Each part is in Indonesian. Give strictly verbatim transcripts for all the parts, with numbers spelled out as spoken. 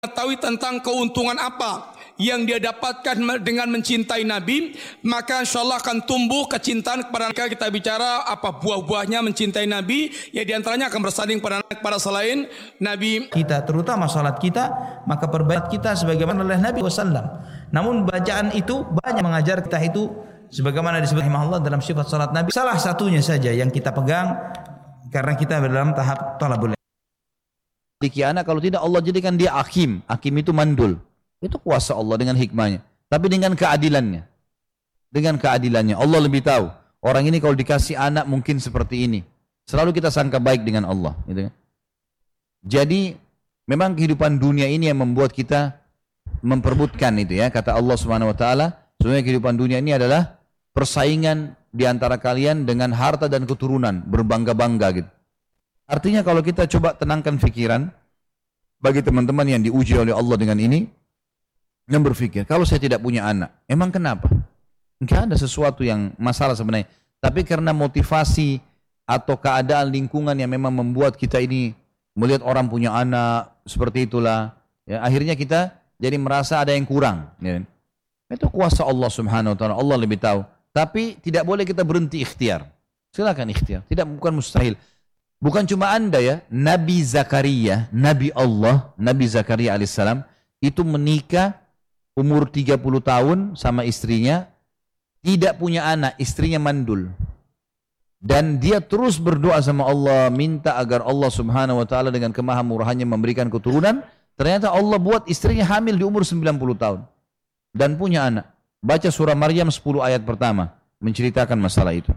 mengetahui tentang keuntungan apa yang dia dapatkan dengan mencintai Nabi, maka insya Allah akan tumbuh kecintaan kepada mereka. Kita bicara apa buah-buahnya mencintai Nabi, ya diantaranya akan bersanding pada para selain Nabi kita, terutama salat kita, maka perbaiki kita sebagaimana oleh Nabi Wasallam. Namun bacaan itu banyak mengajar kita itu sebagaimana disebut rahimahullah dalam sifat salat Nabi. Salah satunya saja yang kita pegang karena kita dalam tahap talabul. Memiliki anak, kalau tidak Allah jadikan dia hakim. Hakim itu mandul. Itu kuasa Allah dengan hikmahnya. Tapi dengan keadilannya. Dengan keadilannya. Allah lebih tahu. Orang ini kalau dikasih anak mungkin seperti ini. Selalu kita sangka baik dengan Allah. Gitu kan? Jadi memang kehidupan dunia ini yang membuat kita memperebutkan itu ya. Kata Allah Subhanahu Wa Taala, sebenarnya kehidupan dunia ini adalah persaingan di antara kalian dengan harta dan keturunan. Berbangga-bangga gitu. Artinya kalau kita coba tenangkan pikiran bagi teman-teman yang diuji oleh Allah dengan ini, yang berpikir, kalau saya tidak punya anak, emang kenapa? Enggak ada sesuatu yang masalah sebenarnya. Tapi karena motivasi atau keadaan lingkungan yang memang membuat kita ini melihat orang punya anak, seperti itulah. Ya, akhirnya kita jadi merasa ada yang kurang. Ya. Itu kuasa Allah Subhanahu Wa Taala, Allah lebih tahu. Tapi tidak boleh kita berhenti ikhtiar. Silakan ikhtiar, tidak bukan mustahil. Bukan cuma anda ya, Nabi Zakaria, Nabi Allah, Nabi Zakaria alaihissalam itu menikah umur tiga puluh tahun sama istrinya, tidak punya anak, istrinya mandul. Dan dia terus berdoa sama Allah, minta agar Allah Subhanahu Wa Taala dengan kemahamurahannya memberikan keturunan. Ternyata Allah buat istrinya hamil di umur sembilan puluh tahun dan punya anak. Baca surah Maryam sepuluh ayat pertama menceritakan masalah itu.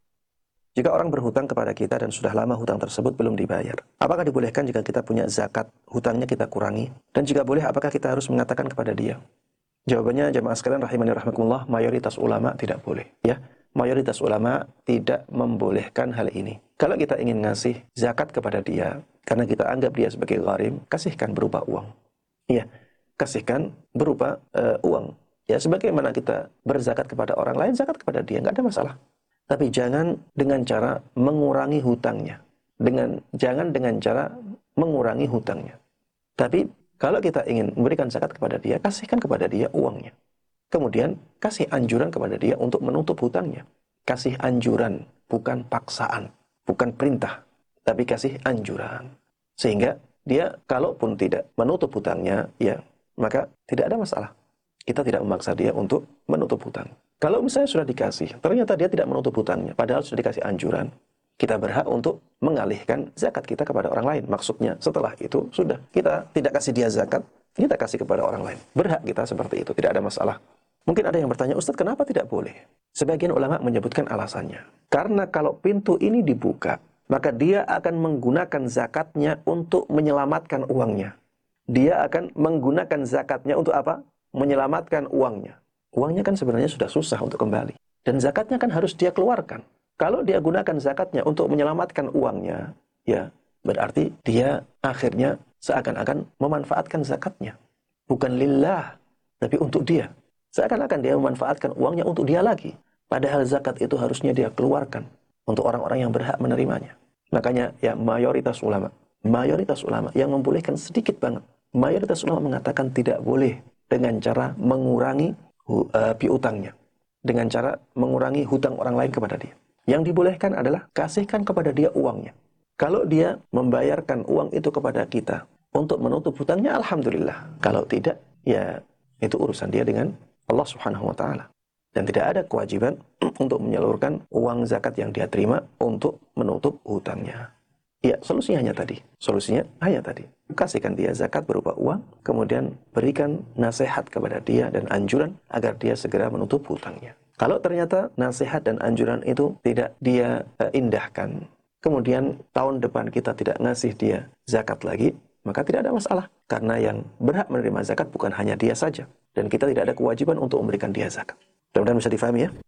Jika orang berhutang kepada kita dan sudah lama hutang tersebut belum dibayar, apakah dibolehkan jika kita punya zakat, hutangnya kita kurangi? Dan jika boleh, apakah kita harus mengatakan kepada dia? Jawabannya jamaah sekalian rahimani rahimakumullah, mayoritas ulama tidak boleh. Ya, mayoritas ulama tidak membolehkan hal ini. Kalau kita ingin ngasih zakat kepada dia, karena kita anggap dia sebagai gharim, kasihkan berupa uang. Iya, kasihkan berupa uh, uang. Ya, sebagaimana kita berzakat kepada orang lain, zakat kepada dia, nggak ada masalah. Tapi jangan dengan cara mengurangi hutangnya. Dengan jangan dengan cara mengurangi hutangnya. Tapi kalau kita ingin memberikan zakat kepada dia, kasihkan kepada dia uangnya. Kemudian kasih anjuran kepada dia untuk menutup hutangnya. Kasih anjuran, bukan paksaan, bukan perintah, tapi kasih anjuran. Sehingga dia kalaupun tidak menutup hutangnya, ya maka tidak ada masalah. Kita tidak memaksa dia untuk menutup hutang. Kalau misalnya sudah dikasih, ternyata dia tidak menutup hutangnya, padahal sudah dikasih anjuran, kita berhak untuk mengalihkan zakat kita kepada orang lain. Maksudnya setelah itu sudah kita tidak kasih dia zakat, kita kasih kepada orang lain. Berhak kita seperti itu, tidak ada masalah. Mungkin ada yang bertanya, Ustadz kenapa tidak boleh? Sebagian ulama menyebutkan alasannya. Karena kalau pintu ini dibuka, maka dia akan menggunakan zakatnya untuk menyelamatkan uangnya. Dia akan menggunakan zakatnya untuk apa? Menyelamatkan uangnya. Uangnya kan sebenarnya sudah susah untuk kembali. Dan zakatnya kan harus dia keluarkan. Kalau dia gunakan zakatnya untuk menyelamatkan uangnya, ya berarti dia akhirnya seakan-akan memanfaatkan zakatnya. Bukan lillah, tapi untuk dia. Seakan-akan dia memanfaatkan uangnya untuk dia lagi. Padahal zakat itu harusnya dia keluarkan untuk orang-orang yang berhak menerimanya. Makanya ya mayoritas ulama, mayoritas ulama yang membolehkan sedikit banget. Mayoritas ulama mengatakan tidak boleh dengan cara mengurangi uh, piutangnya. Dengan cara mengurangi hutang orang lain kepada dia. Yang dibolehkan adalah kasihkan kepada dia uangnya. Kalau dia membayarkan uang itu kepada kita untuk menutup hutangnya, alhamdulillah. Kalau tidak, ya itu urusan dia dengan Allah Subhanahu Wa Taala. Dan tidak ada kewajiban untuk menyalurkan uang zakat yang dia terima untuk menutup hutangnya. Ya, solusinya hanya tadi. Solusinya hanya tadi. Kasihkan dia zakat berupa uang, kemudian berikan nasihat kepada dia dan anjuran agar dia segera menutup hutangnya. Kalau ternyata nasihat dan anjuran itu tidak dia uh, indahkan, kemudian tahun depan kita tidak ngasih dia zakat lagi, maka tidak ada masalah. Karena yang berhak menerima zakat bukan hanya dia saja. Dan kita tidak ada kewajiban untuk memberikan dia zakat. Mudah-mudahan bisa difahami ya.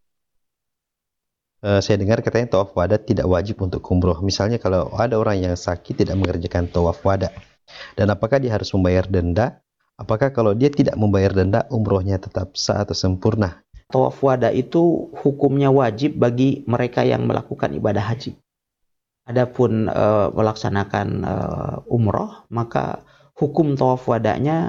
Uh, saya dengar katanya tawaf wada tidak wajib untuk umroh. Misalnya kalau ada orang yang sakit tidak mengerjakan tawaf wada. Dan apakah dia harus membayar denda? Apakah kalau dia tidak membayar denda, umrohnya tetap sah atau sempurna? Tawaf wada itu hukumnya wajib bagi mereka yang melakukan ibadah haji. Adapun uh, melaksanakan uh, umroh, maka hukum tawaf wadanya